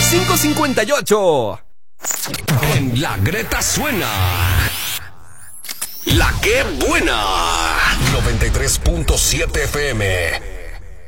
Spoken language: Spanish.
5:58. En La Greta suena La Que Buena 93.7 FM.